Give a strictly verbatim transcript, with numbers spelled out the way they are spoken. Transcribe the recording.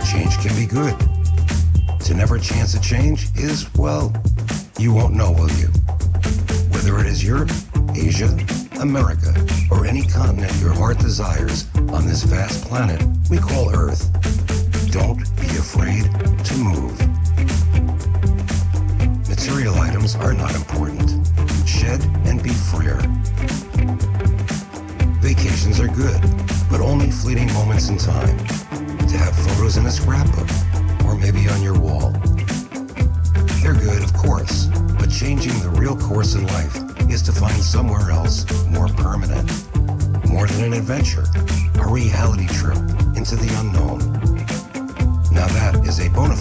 Change can be good. To never chance a change is, well, you won't know, will you? Whether it is Europe, Asia, America, or any continent your heart desires on this vast planet we call Earth, don't be afraid to move. Material items are not important. Shed and be freer. Vacations are good, but only fleeting moments in time. To have photos in a scrapbook, or maybe on your wall. They're good, of course, but changing the real course in life is to find somewhere else more permanent. More than an adventure, a reality trip into the unknown. Now that is a bona